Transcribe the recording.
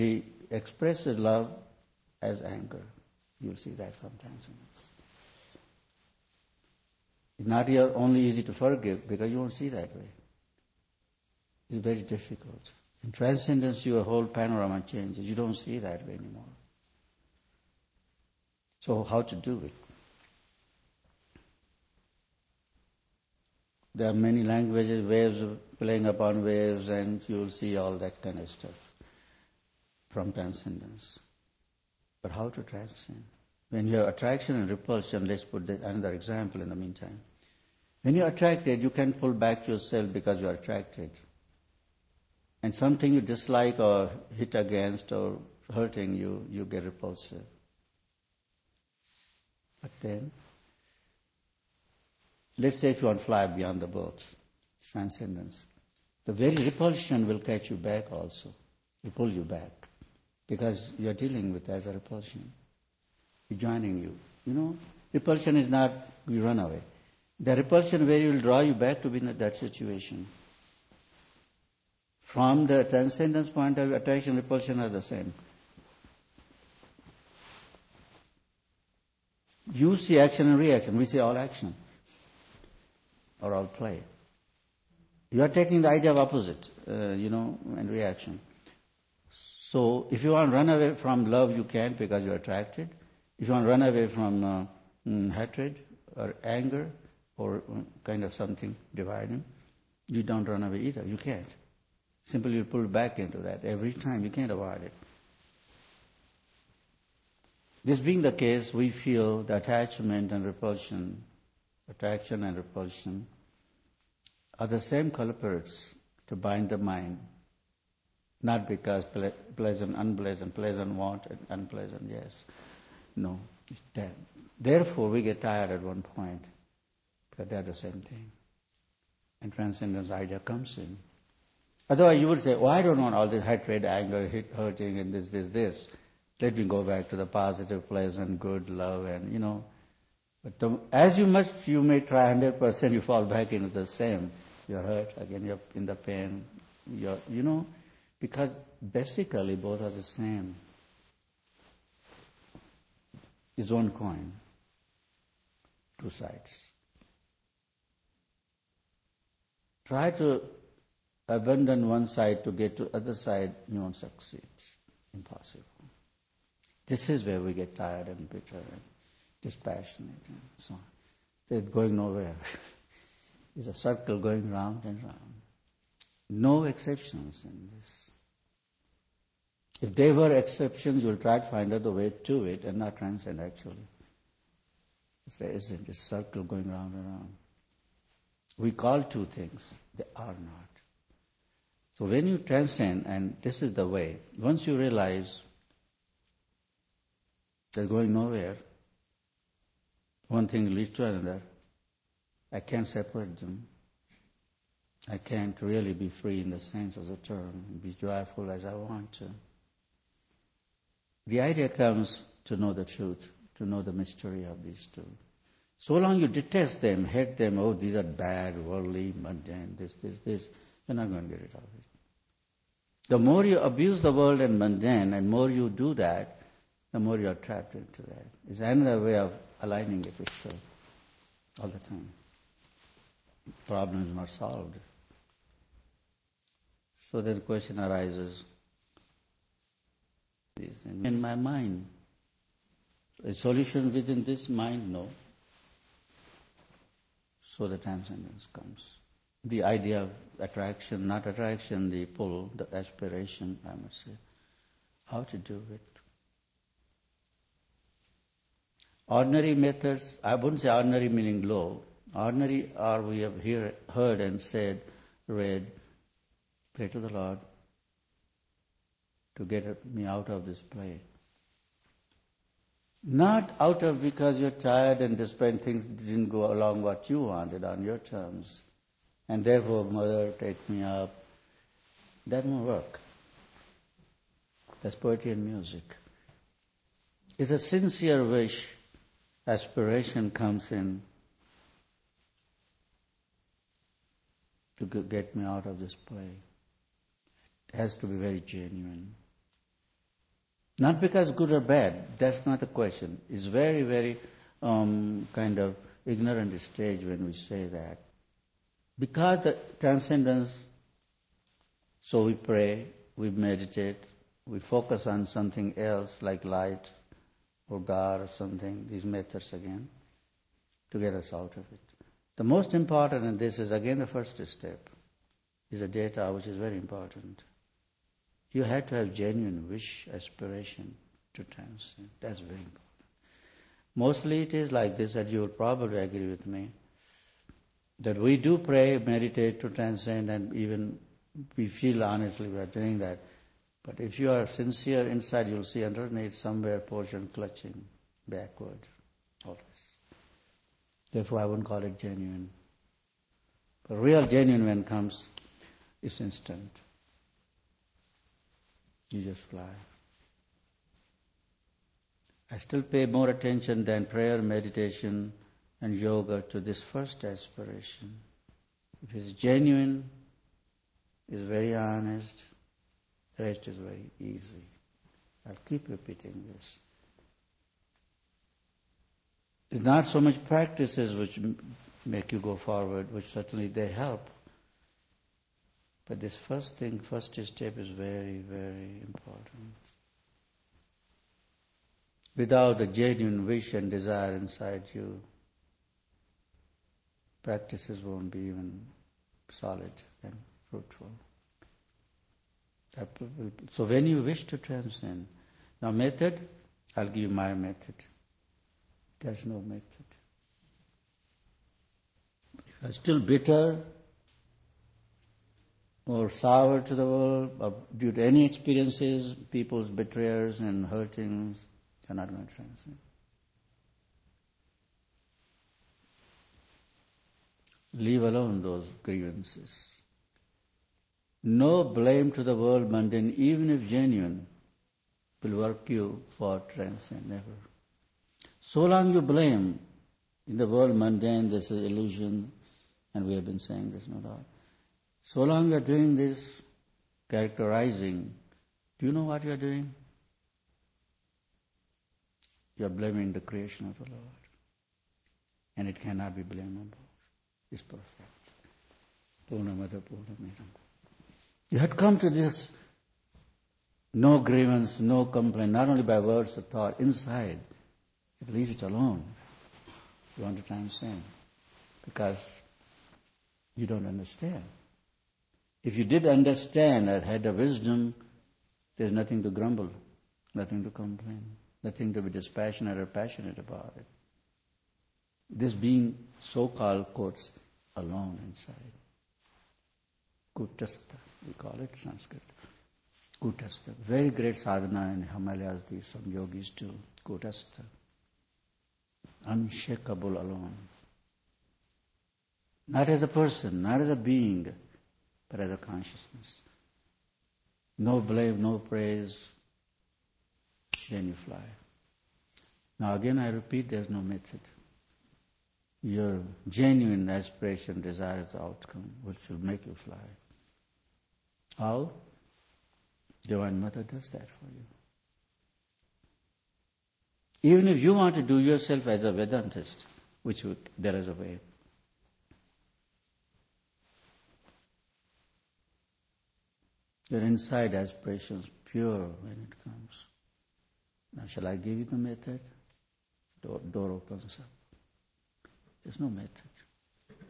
He expresses love as anger. You'll see that from transcendence. It's not only easy to forgive because you won't see that way. It's very difficult. In transcendence, your whole panorama changes. You don't see that way anymore. So how to do it? There are many languages, waves playing upon waves, and you'll see all that kind of stuff from transcendence. But how to transcend? When you have attraction and repulsion, let's put another example in the meantime. When you're attracted, you can pull back yourself because you're attracted. And something you dislike or hit against or hurting you, you get repulsive. But then, let's say if you want to fly beyond the boat, transcendence, the very repulsion will catch you back also. Will pull you back. Because you're dealing with it as a repulsion. It's joining you. You know, repulsion is not you run away. The repulsion where will draw you back to be in that situation. From the transcendence point of view, attraction and repulsion are the same. You see action and reaction. We see all action. Or all play. You are taking the idea of opposite, and reaction. So, if you want to run away from love, you can't because you're attracted. If you want to run away from hatred or anger or kind of something dividing, you don't run away either. You can't. Simply you pull back into that every time. You can't avoid it. This being the case, we feel the attachment and repulsion, attraction and repulsion, are the same culprits to bind the mind. Not because pleasant, unpleasant, pleasant want, and unpleasant, yes. No, it's that. Therefore, we get tired at one point, because they're the same thing. And transcendence idea comes in. Otherwise, you would say, I don't want all this hatred, anger, hurting, and this. Let me go back to the positive, pleasant, good, love, and, But as you may try 100%, you fall back into the same. You're hurt, again you're in the pain, because basically both are the same. It's one coin, two sides. Try to abandon one side to get to the other side, you won't succeed. Impossible. This is where we get tired and bitter and dispassionate and so on. They're going nowhere. It's a circle going round and round. No exceptions in this. If there were exceptions, you'll try to find out the way to it and not transcend actually. There isn't a circle going round and round. We call two things, they are not. So when you transcend, and this is the way, once you realize they're going nowhere, one thing leads to another, I can't separate them. I can't really be free in the sense of the term, be joyful as I want to. The idea comes to know the truth, to know the mystery of these two. So long you detest them, hate them, these are bad, worldly, mundane, this, you're not going to get rid of it. The more you abuse the world and mundane, and more you do that, the more you're trapped into that. It's another way of aligning it with self all the time. Problem is not solved. So then the question arises, in my mind, a solution within this mind? No. So the transcendence comes. The idea of attraction, not attraction, the pull, the aspiration, I must say. How to do it? Ordinary methods, I wouldn't say ordinary meaning low. Ordinary are we have heard and said, read, pray to the Lord to get me out of this play. Not out of because you're tired and desperate, things didn't go along what you wanted on your terms. And therefore, Mother, take me up. That won't work. That's poetry and music. It's a sincere wish, aspiration comes in to get me out of this play. It has to be very genuine. Not because good or bad, that's not the question. It's very, very kind of ignorant stage when we say that. Because the transcendence, so we pray, we meditate, we focus on something else like light or God or something, these methods again, to get us out of it. The most important, and this is again the first step, is a data which is very important. You have to have genuine wish, aspiration to transcend. That's very important. Mostly it is like this, and you will probably agree with me, that we do pray, meditate to transcend, and even we feel honestly we are doing that. But if you are sincere inside, you'll see underneath somewhere portion clutching backward, always. Therefore, I wouldn't call it genuine. But real genuine when it comes, it's instant. You just fly. I still pay more attention than prayer, meditation, and yoga to this first aspiration. If it's genuine, it's very honest, the rest is very easy. I'll keep repeating this. It's not so much practices which make you go forward, which certainly they help. But this first step is very, very important. Without a genuine wish and desire inside you, practices won't be even solid and fruitful. So when you wish to transcend, now method, I'll give you my method. There's no method. If you're still bitter or sour to the world, or due to any experiences, people's betrayers and hurtings, you're not going to transcend. Leave alone those grievances. No blame to the world mundane, even if genuine, will work you for transcend, never. So long you blame in the world mundane, this is illusion, and we have been saying this, no doubt. So long you are doing this, characterizing, do you know what you are doing? You are blaming the creation of the Lord. And it cannot be blamable. It's perfect. Purnamada Purnamidam. You had come to this no grievance, no complaint, not only by words or thought, inside. Leave it alone. You want to transcend. Because you don't understand. If you did understand and had the wisdom, there's nothing to grumble, nothing to complain, nothing to be dispassionate or passionate about it. This being so-called, quotes, alone inside. Kutastha, we call it Sanskrit. Kutastha. Very great sadhana in Himalayas, some yogis do. Kutastha. Unshakable alone. Not as a person, not as a being, but as a consciousness. No blame, no praise, then you fly. Now again I repeat, there's no method. Your genuine aspiration desires the outcome, which will make you fly. How? Divine Mother does that for you. Even if you want to do yourself as a Vedantist, there is a way. Your inside aspirations pure when it comes. Now shall I give you the method? Door opens up. There's no method.